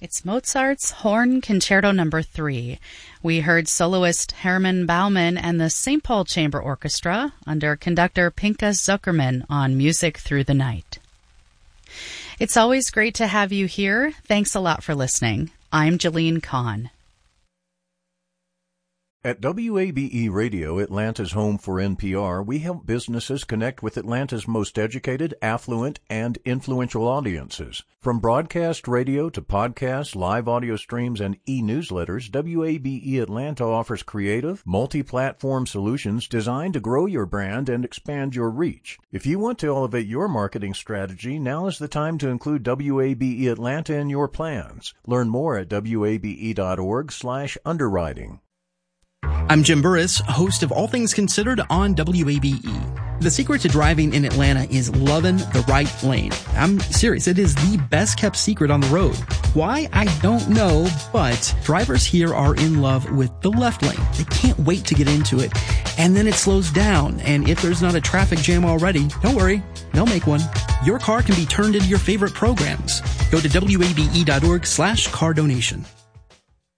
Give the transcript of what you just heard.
It's Mozart's Horn Concerto No. 3. We heard soloist Hermann Baumann and the St. Paul Chamber Orchestra under conductor Pinchas Zuckerman on Music Through the Night. It's always great to have you here. Thanks a lot for listening. I'm Jalene Kahn. At WABE Radio, Atlanta's home for NPR, we help businesses connect with Atlanta's most educated, affluent, and influential audiences. From broadcast radio to podcasts, live audio streams, and e-newsletters, WABE Atlanta offers creative, multi-platform solutions designed to grow your brand and expand your reach. If you want to elevate your marketing strategy, now is the time to include WABE Atlanta in your plans. Learn more at wabe.org/underwriting. I'm Jim Burris, host of All Things Considered on WABE. The secret to driving in Atlanta is loving the right lane. I'm serious, it is the best kept secret on the road. Why? I don't know, but drivers here are in love with the left lane. They can't wait to get into it. And then it slows down, and if there's not a traffic jam already, don't worry, they'll make one. Your car can be turned into your favorite programs. Go to wabe.org/car donation.